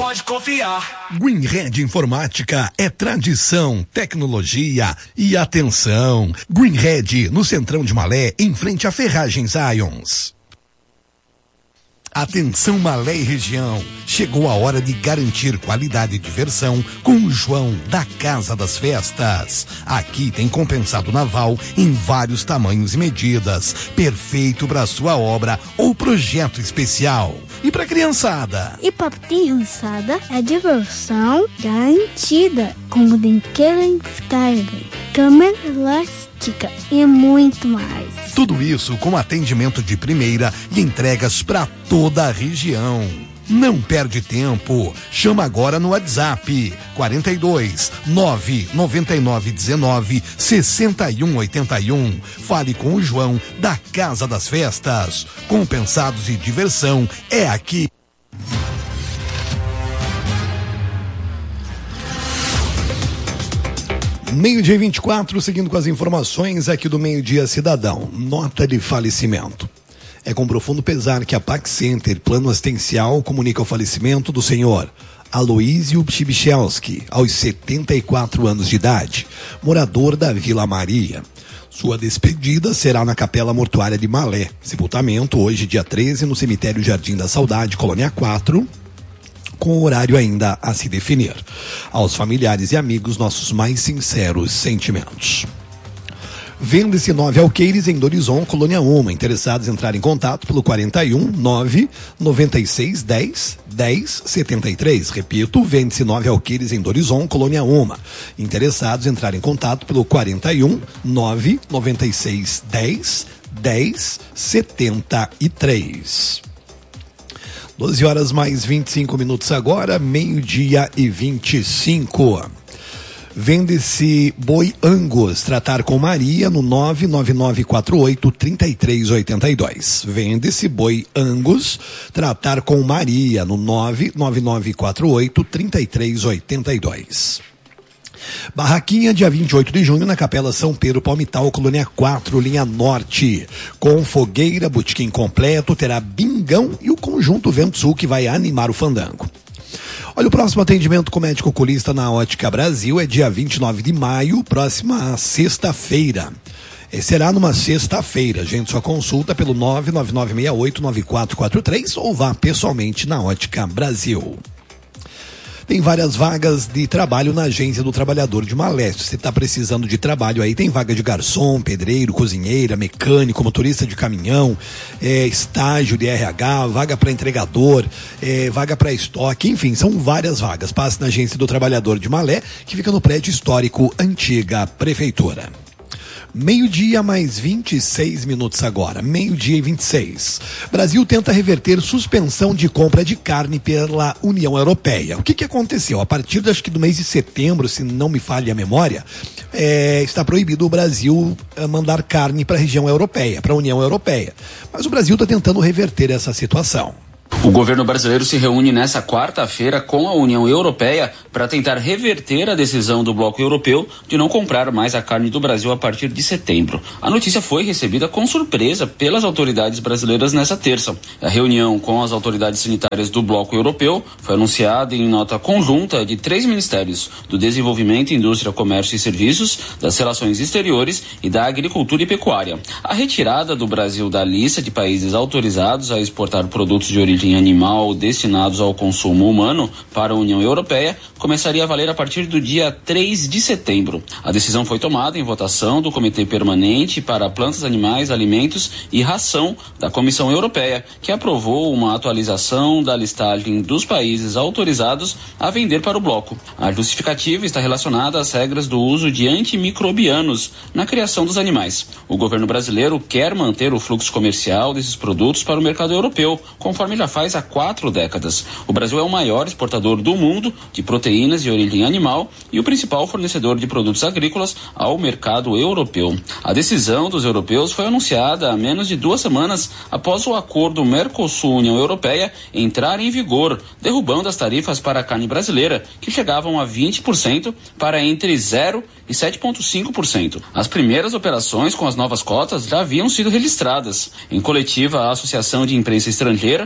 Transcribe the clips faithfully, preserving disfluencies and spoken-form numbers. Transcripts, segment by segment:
pode confiar. Greenhead Informática é tradição, tecnologia e atenção. Greenhead, no Centrão de Malé, em frente a Ferragens Ions. Atenção Malé e região, chegou a hora de garantir qualidade e diversão com o João da Casa das Festas. Aqui tem compensado naval em vários tamanhos e medidas, perfeito para sua obra ou projeto especial. E para criançada? E para criançada é diversão garantida, como brinquedo inflável, cama elástica e muito mais. Tudo isso com atendimento de primeira e entregas para toda a região. Não perde tempo. Chama agora no WhatsApp quarenta e dois, nove nove nove um nove, seis um oito um. Fale com o João da Casa das Festas. Compensados e diversão é aqui. Meio-dia e vinte e quatro, seguindo com as informações aqui do Meio-Dia Cidadão. Nota de falecimento. É com profundo pesar que a Pax Center Plano Assistencial comunica o falecimento do senhor Aloísio Pchibichelski, aos setenta e quatro anos de idade, morador da Vila Maria. Sua despedida será na Capela Mortuária de Malé. Sepultamento hoje, dia treze, no Cemitério Jardim da Saudade, Colônia quatro, com horário ainda a se definir. Aos familiares e amigos, nossos mais sinceros sentimentos. Vende-se nove alqueires em Dorizon, Colônia Uma. Interessados em entrar em contato pelo quarenta e um, nove nove seis, dez, dez, setenta e três. Repito, vende-se nove alqueires em Dorizon, Colônia Uma. Interessados em entrar em contato pelo quarenta e um, nove nove seis, dez, dez, setenta e três. doze horas mais vinte e cinco minutos agora, meio-dia e vinte e cinco. Vende-se boi Angus, tratar com Maria no nove nove nove quatro oito, três três oito dois. Vende-se boi Angus, tratar com Maria no nove nove nove quatro oito, três três oito dois. Barraquinha, dia vinte e oito de junho, na Capela São Pedro Palmital, Colônia quatro, linha norte. Com fogueira, botequim completo, terá bingão e o conjunto Vento Sul que vai animar o fandango. Olha, o próximo atendimento com médico oculista na Ótica Brasil é dia vinte e nove de maio, próxima sexta-feira. E será numa sexta-feira. Gente, sua consulta pelo nove nove nove seis oito nove quatro quatro três ou vá pessoalmente na Ótica Brasil. Tem várias vagas de trabalho na Agência do Trabalhador de Malé. Se você está precisando de trabalho aí, tem vaga de garçom, pedreiro, cozinheira, mecânico, motorista de caminhão, é, estágio de R H, vaga para entregador, é, vaga para estoque, enfim, são várias vagas. Passe na Agência do Trabalhador de Malé, que fica no prédio histórico Antiga Prefeitura. Meio-dia mais vinte e seis minutos agora, meio-dia e vinte e seis. Brasil tenta reverter suspensão de compra de carne pela União Europeia. O que que aconteceu? A partir, acho que do mês de setembro, se não me falha a memória, é, está proibido o Brasil é, mandar carne para a região europeia, para a União Europeia. Mas o Brasil está tentando reverter essa situação. O governo brasileiro se reúne nesta quarta-feira com a União Europeia para tentar reverter a decisão do bloco europeu de não comprar mais a carne do Brasil a partir de setembro. A notícia foi recebida com surpresa pelas autoridades brasileiras nesta terça. A reunião com as autoridades sanitárias do bloco europeu foi anunciada em nota conjunta de três ministérios: do Desenvolvimento, Indústria, Comércio e Serviços, das Relações Exteriores e da Agricultura e Pecuária. A retirada do Brasil da lista de países autorizados a exportar produtos de origem animal destinados ao consumo humano para a União Europeia começaria a valer a partir do dia três de setembro. A decisão foi tomada em votação do Comitê Permanente para Plantas, Animais, Alimentos e Ração da Comissão Europeia, que aprovou uma atualização da listagem dos países autorizados a vender para o bloco. A justificativa está relacionada às regras do uso de antimicrobianos na criação dos animais. O governo brasileiro quer manter o fluxo comercial desses produtos para o mercado europeu, conforme já faz há quatro décadas. O Brasil é o maior exportador do mundo de proteínas de origem animal e o principal fornecedor de produtos agrícolas ao mercado europeu. A decisão dos europeus foi anunciada há menos de duas semanas após o acordo Mercosul-União Europeia entrar em vigor, derrubando as tarifas para a carne brasileira, que chegavam a vinte por cento para entre zero e sete vírgula cinco por cento. As primeiras operações com as novas cotas já haviam sido registradas. Em coletiva, a Associação de Imprensa Estrangeira, Pedro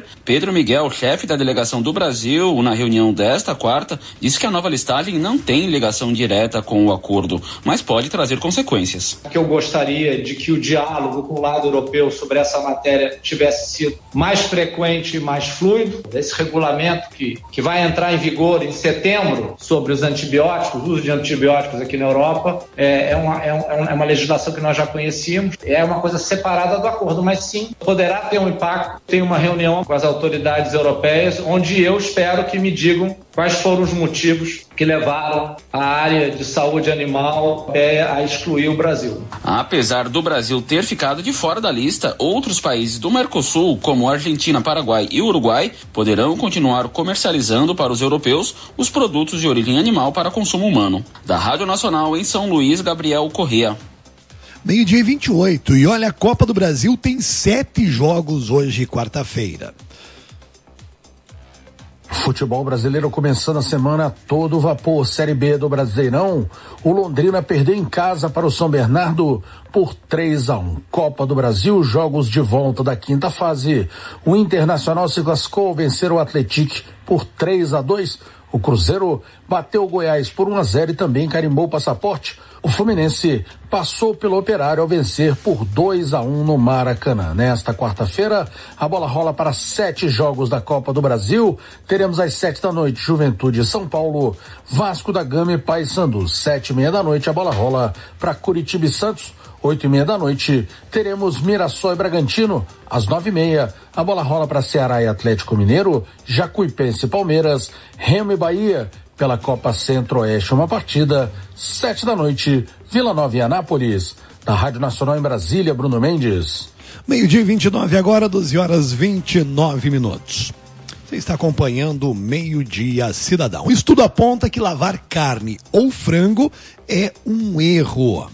Pedro Miguel, chefe da delegação do Brasil, na reunião desta quarta, disse que a nova listagem não tem ligação direta com o acordo, mas pode trazer consequências. Que eu gostaria de que o diálogo com o lado europeu sobre essa matéria tivesse sido mais frequente e mais fluido. Esse regulamento que, que vai entrar em vigor em setembro sobre os antibióticos, o uso de antibióticos aqui na Europa, é, é, uma, é, um, é uma legislação que nós já conhecíamos, é uma coisa separada do acordo, mas sim, poderá ter um impacto. Tem uma reunião com as autoridades europeias, onde eu espero que me digam quais foram os motivos que levaram a área de saúde animal a excluir o Brasil. Apesar do Brasil ter ficado de fora da lista, outros países do Mercosul, como Argentina, Paraguai e Uruguai, poderão continuar comercializando para os europeus os produtos de origem animal para consumo humano. Da Rádio Nacional em São Luís, Gabriel Corrêa. Meio-dia e vinte e oito, e olha, a Copa do Brasil tem sete jogos hoje, quarta-feira. Futebol brasileiro começando a semana a todo vapor. Série B do Brasileirão, o Londrina perdeu em casa para o São Bernardo por três a um. Copa do Brasil, jogos de volta da quinta fase. O Internacional se classificou ao vencer o Atlético por três a dois. O Cruzeiro bateu o Goiás por um a zero e também carimbou o passaporte. O Fluminense passou pelo Operário ao vencer por dois a um no Maracanã. Nesta quarta-feira, a bola rola para sete jogos da Copa do Brasil. Teremos às sete da noite, Juventude e São Paulo, Vasco da Gama e Paysandu. Sete e meia da noite, a bola rola para Curitiba e Santos. Oito e meia da noite, teremos Mirassol e Bragantino. Às nove e meia, a bola rola para Ceará e Atlético Mineiro, Jacuipense e Palmeiras, Remo e Bahia. Pela Copa Centro-Oeste, uma partida, sete da noite, Vila Nova e Anápolis. Da Rádio Nacional em Brasília, Bruno Mendes. Meio-dia e vinte e nove agora, doze horas e vinte e nove minutos. Você está acompanhando o Meio-Dia Cidadão. O estudo aponta que lavar carne ou frango é um erro.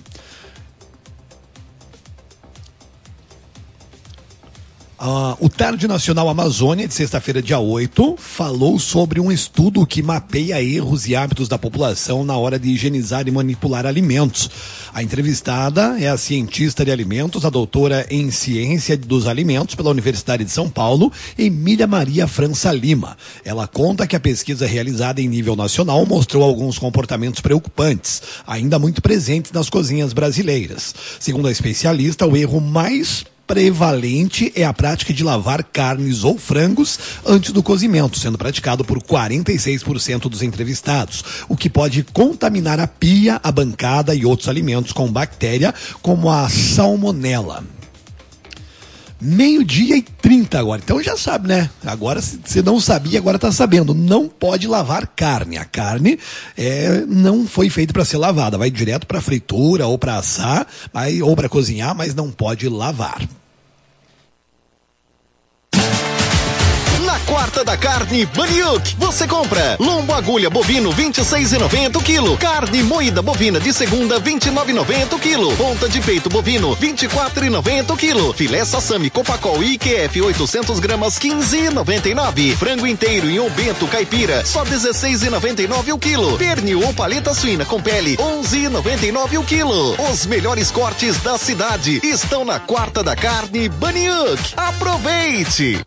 Uh, o Tarde Nacional Amazônia, de sexta-feira, dia oito, falou sobre um estudo que mapeia erros e hábitos da população na hora de higienizar e manipular alimentos. A entrevistada é a cientista de alimentos, a doutora em ciência dos alimentos pela Universidade de São Paulo, Emília Maria França Lima. Ela conta que a pesquisa realizada em nível nacional mostrou alguns comportamentos preocupantes, ainda muito presentes nas cozinhas brasileiras. Segundo a especialista, o erro mais prevalente é a prática de lavar carnes ou frangos antes do cozimento, sendo praticado por quarenta e seis por cento dos entrevistados, o que pode contaminar a pia, a bancada e outros alimentos com bactéria, como a salmonela. Meio-dia e trinta agora, então já sabe, né? Agora, se você não sabia, agora tá sabendo. Não pode lavar carne. A carne é, não foi feita para ser lavada. Vai direto para fritura ou para assar, vai, ou para cozinhar, mas não pode lavar. Na quarta da carne Baniuk, você compra lombo agulha bovino vinte e seis reais e noventa centavos o quilo, carne moída bovina de segunda vinte e nove reais e noventa centavos o quilo, ponta de peito bovino vinte e quatro reais e noventa centavos o quilo, filé sassami Copacol I Q F oitocentos gramas quinze reais e noventa e nove centavos, frango inteiro em Bento caipira só dezesseis reais e noventa e nove centavos o quilo, pernil ou paleta suína com pele onze reais e noventa e nove centavos o quilo. Os melhores cortes da cidade estão na quarta da carne Baniuk. Aproveite!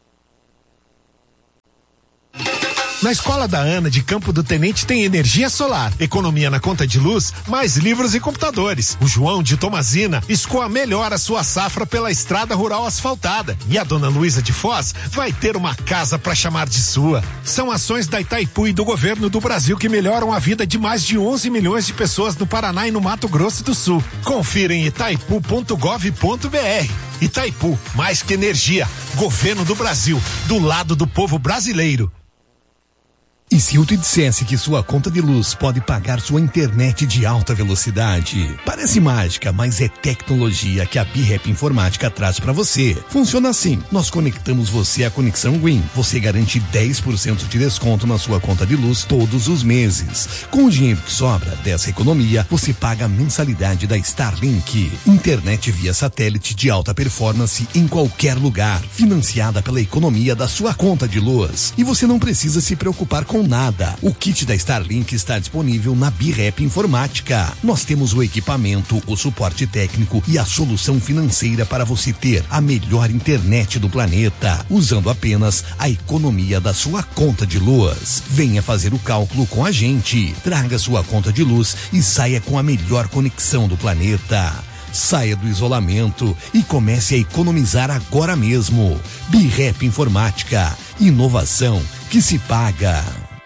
Na escola da Ana de Campo do Tenente tem energia solar, economia na conta de luz, mais livros e computadores. O João de Tomazina escoa melhor a sua safra pela estrada rural asfaltada. E a dona Luísa de Foz vai ter uma casa para chamar de sua. São ações da Itaipu e do governo do Brasil que melhoram a vida de mais de onze milhões de pessoas no Paraná e no Mato Grosso do Sul. Confira em itaipu ponto gov ponto br. Itaipu, mais que energia. Governo do Brasil, do lado do povo brasileiro. E se eu te dissesse que sua conta de luz pode pagar sua internet de alta velocidade? Parece mágica, mas é tecnologia que a B-Rap Informática traz para você. Funciona assim, nós conectamos você à conexão Green. Você garante dez por cento de desconto na sua conta de luz todos os meses. Com o dinheiro que sobra dessa economia, você paga a mensalidade da Starlink. Internet via satélite de alta performance em qualquer lugar, financiada pela economia da sua conta de luz. E você não precisa se preocupar com com nada. O kit da Starlink está disponível na B-Rap Informática. Nós temos o equipamento, o suporte técnico e a solução financeira para você ter a melhor internet do planeta, usando apenas a economia da sua conta de luz. Venha fazer o cálculo com a gente. Traga sua conta de luz e saia com a melhor conexão do planeta. Saia do isolamento e comece a economizar agora mesmo. B-Rap Informática. Inovação que se paga.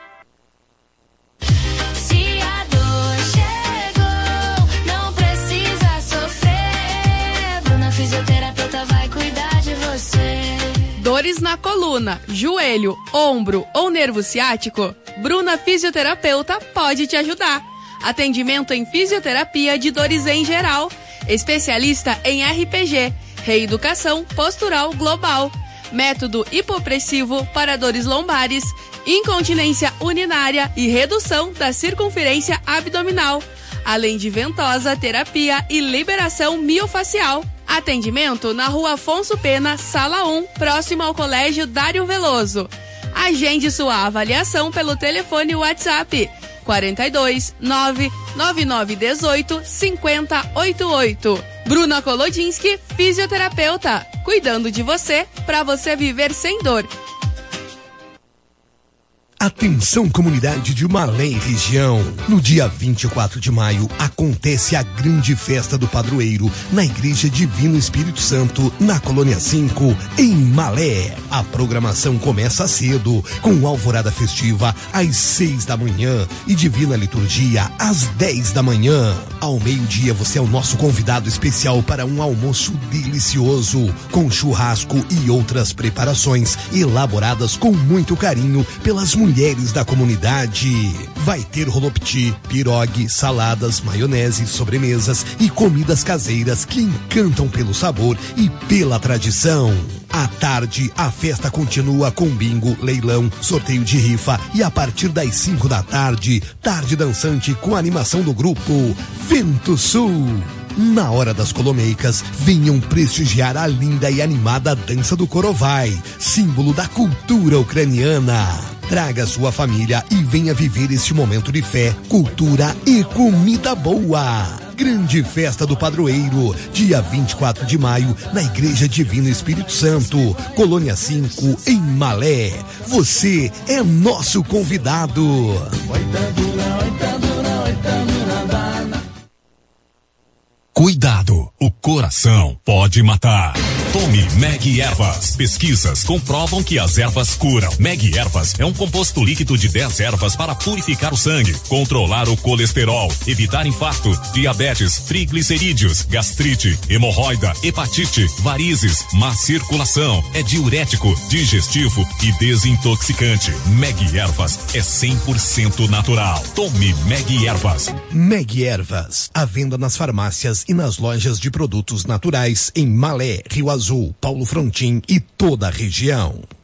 Se a dor chegou, não precisa sofrer. Bruna Fisioterapeuta vai cuidar de você. Dores na coluna, joelho, ombro ou nervo ciático? Bruna Fisioterapeuta pode te ajudar. Atendimento em fisioterapia de dores em geral. Especialista em R P G, reeducação postural global. Método hipopressivo para dores lombares, incontinência urinária e redução da circunferência abdominal. Além de ventosa, terapia e liberação miofacial. Atendimento na Rua Afonso Pena, Sala um, próximo ao Colégio Dário Veloso. Agende sua avaliação pelo telefone WhatsApp quarenta e dois, nove nove nove um oito, cinco zero oito oito. Bruna Kolodinski, fisioterapeuta, cuidando de você para você viver sem dor. Atenção, comunidade de Malé e região. No dia vinte e quatro de maio acontece a grande festa do padroeiro na Igreja Divino Espírito Santo, na Colônia cinco, em Malé. A programação começa cedo, com alvorada festiva às seis da manhã e divina liturgia às dez da manhã. Ao meio-dia você é o nosso convidado especial para um almoço delicioso, com churrasco e outras preparações elaboradas com muito carinho pelas mulheres mulheres da comunidade. Vai ter rolopti, pirogue, saladas, maionese, sobremesas e comidas caseiras que encantam pelo sabor e pela tradição. À tarde, a festa continua com bingo, leilão, sorteio de rifa e a partir das cinco da tarde, tarde dançante com a animação do grupo Vento Sul. Na hora das colomeicas, venham prestigiar a linda e animada dança do Korovai, símbolo da cultura ucraniana. Traga sua família e venha viver este momento de fé, cultura e comida boa. Grande festa do padroeiro, dia vinte e quatro de maio, na Igreja Divino Espírito Santo, Colônia cinco, em Malé. Você é nosso convidado. Cuidado, o coração pode matar. Tome Meg Ervas. Pesquisas comprovam que as ervas curam. Meg Ervas é um composto líquido de dez ervas para purificar o sangue, controlar o colesterol, evitar infarto, diabetes, triglicerídeos, gastrite, hemorroida, hepatite, varizes, má circulação. É diurético, digestivo e desintoxicante. Meg Ervas é cem por cento natural. Tome Meg Ervas. Meg Ervas, à venda nas farmácias e nas lojas de produtos naturais em Malé, Rio Azul, Paulo Frontin e toda a região.